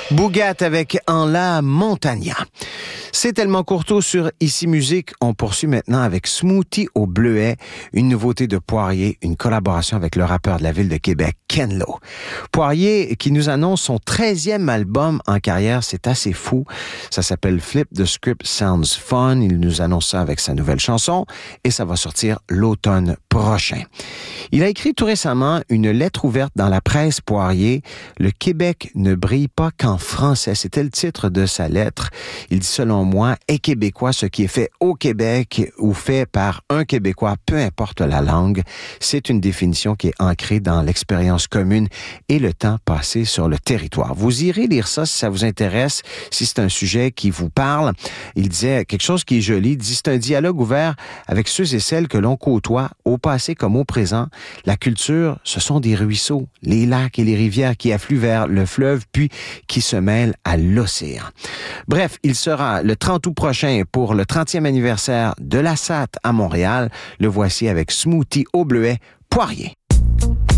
Bougat avec En la Montagna. C'est tellement courto sur Ici Musique. On poursuit maintenant avec Smoothie au bleuet, une nouveauté de Poirier, une collaboration avec le rappeur de la ville de Québec, Ken Lo. Poirier qui nous annonce son 13e album en carrière, c'est assez fou. Ça s'appelle Flip the Script Sounds Fun. Il nous annonce ça avec sa nouvelle chanson et ça va sortir l'automne prochain. Il a écrit tout récemment une lettre ouverte dans la presse Poirier. Le Québec ne brille pas qu'en français. C'était le titre de sa lettre. Il dit, selon moi, est québécois ce qui est fait au Québec ou fait par un Québécois, peu importe la langue. C'est une définition qui est ancrée dans l'expérience commune et le temps passé sur le territoire. Vous irez lire ça si ça vous intéresse, si c'est un sujet qui vous parle. Il disait quelque chose qui est joli. Il dit, c'est un dialogue ouvert avec ceux et celles que l'on côtoie, au passé comme au présent. La culture, ce sont des ruisseaux, les lacs et les rivières qui affluent vers le fleuve, puis qui se mêlent à l'océan. Bref, il sera le 30 août prochain pour le 30e anniversaire de la SAT à Montréal. Le voici avec Smoothie au bleuet, Poirier.